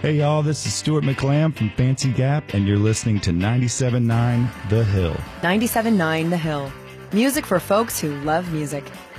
Hey y'all, this is Stuart McLam from Fancy Gap, and you're listening to 97.9 The Hill. 97.9 The Hill. Music for folks who love music.